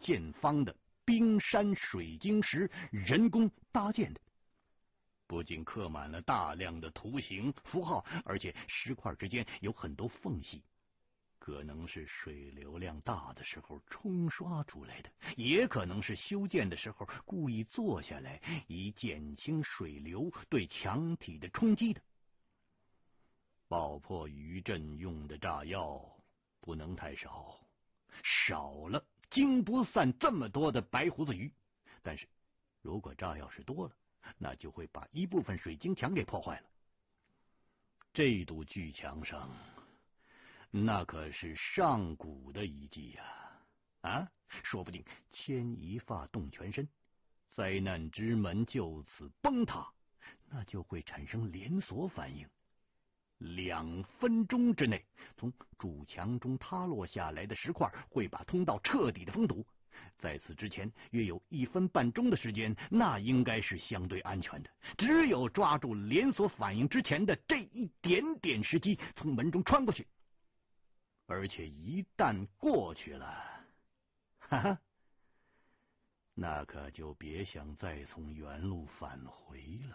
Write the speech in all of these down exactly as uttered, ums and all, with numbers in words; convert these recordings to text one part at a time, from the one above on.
见方的冰山水晶石人工搭建的，不仅刻满了大量的图形符号，而且石块之间有很多缝隙，可能是水流量大的时候冲刷出来的，也可能是修建的时候故意做下来，以减轻水流对墙体的冲击的。爆破余震用的炸药不能太少，少了惊不散这么多的白胡子鱼，但是如果炸药是多了，那就会把一部分水晶墙给破坏了。这堵巨墙上那可是上古的遗迹呀！啊，说不定牵一发动全身，灾难之门就此崩塌，那就会产生连锁反应。两分钟之内，从主墙中塌落下来的石块会把通道彻底的封堵。在此之前，约有一分半钟的时间，那应该是相对安全的。只有抓住连锁反应之前的这一点点时机，从门中穿过去。而且一旦过去了，哈哈，那可就别想再从原路返回了。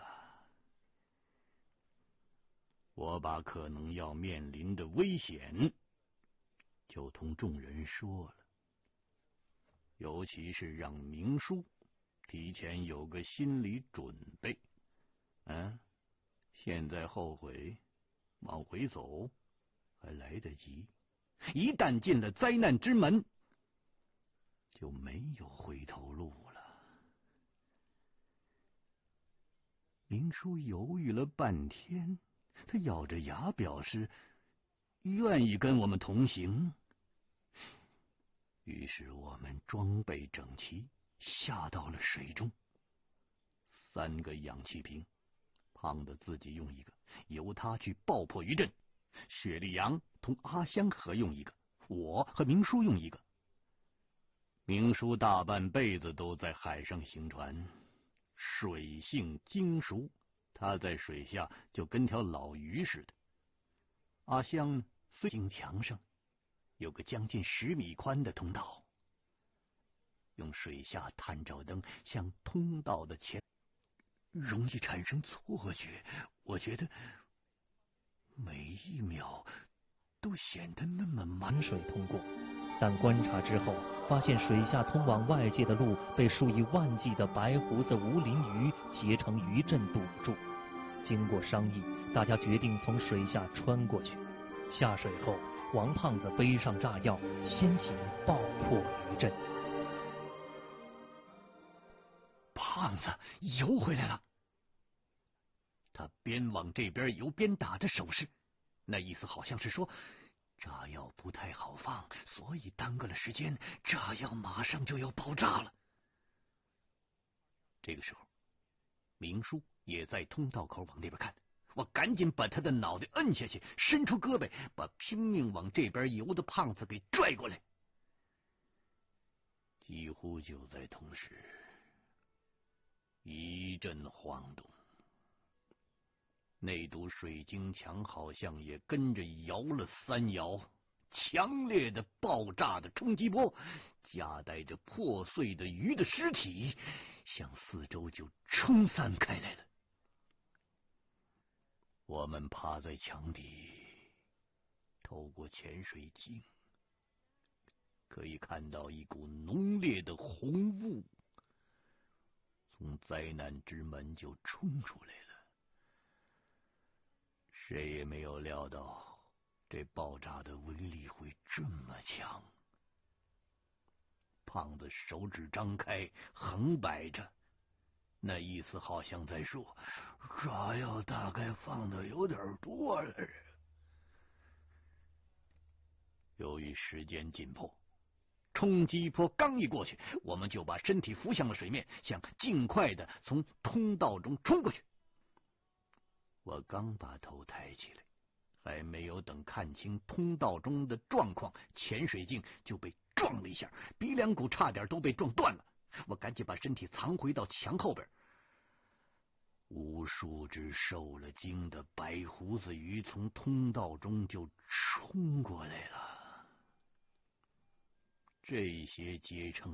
我把可能要面临的危险就同众人说了，尤其是让明叔提前有个心理准备。嗯，现在后悔往回走还来得及，一旦进了灾难之门，就没有回头路了。明叔犹豫了半天，他咬着牙表示愿意跟我们同行。于是我们装备整齐，下到了水中。三个氧气瓶，胖的自己用一个，由他去爆破余震；雪莉杨同阿香合用一个，我和明叔用一个。明叔大半辈子都在海上行船，水性精熟，他在水下就跟条老鱼似的。阿香呢，虽经墙上有个将近十米宽的通道，用水下探照灯向通道的前，容易产生错觉。我觉得每一秒都显得那么慢。 水通过，但观察之后发现水下通往外界的路被数以万计的白胡子无鳞鱼结成余震堵住。经过商议，大家决定从水下穿过去。下水后，王胖子背上炸药，先行爆破余震。 胖子游回来了，他边往这边游边打着手势，那意思好像是说炸药不太好放，所以耽搁了时间，炸药马上就要爆炸了。这个时候，明叔也在通道口往那边看，我赶紧把他的脑袋摁下去，伸出胳膊把拼命往这边游的胖子给拽过来。几乎就在同时，一阵晃动，那堵水晶墙好像也跟着摇了三摇，强烈的爆炸的冲击波夹带着破碎的鱼的尸体向四周就冲散开来了。我们趴在墙底，透过潜水镜可以看到一股浓烈的红雾从灾难之门就冲出来了。谁也没有料到这爆炸的威力会这么强。胖子手指张开，横摆着，那意思好像在说，炸药大概放的有点多了。由于时间紧迫，冲击波刚一过去，我们就把身体浮向了水面，想尽快的从通道中冲过去。我刚把头抬起来，还没有等看清通道中的状况，潜水镜就被撞了一下，鼻梁骨差点都被撞断了。我赶紧把身体藏回到墙后边。无数只受了惊的白胡子鱼从通道中就冲过来了，这些结成